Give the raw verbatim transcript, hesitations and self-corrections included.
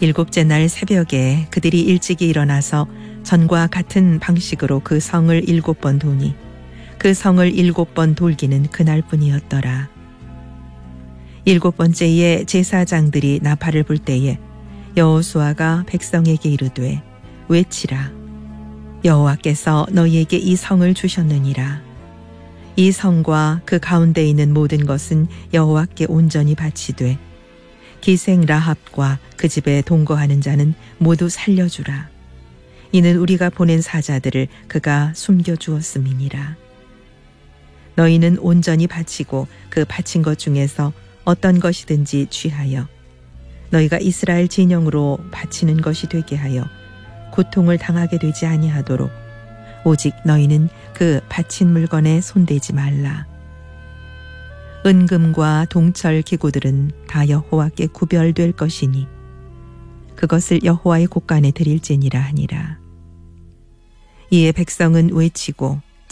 일곱째 날 새벽에 그들이 일찍이 일어나서 전과 같은 방식으로 그 성을 일곱 번 도니 그 성을 일곱 번 돌기는 그날뿐이었더라. 일곱 번째에 제사장들이 나팔을 불 때에 여호수아가 백성에게 이르되 외치라. 여호와께서 너희에게 이 성을 주셨느니라. 이 성과 그 가운데 있는 모든 것은 여호와께 온전히 바치되 기생 라합과 그 집에 동거하는 자는 모두 살려주라. 이는 우리가 보낸 사자들을 그가 숨겨주었음이니라. 너희는 온전히 바치고 그 바친 것 중에서 어떤 것이든지 취하여 너희가 이스라엘 진영으로 바치는 것이 되게 하여 고통을 당하게 되지 아니하도록 오직 너희는 그 바친 물건에 손대지 말라. 은금과 동철 기구들은 다 여호와께 구별될 것이니 그것을 여호와의 곳간에 드릴지니라 하니라. 이에 백성은 외치고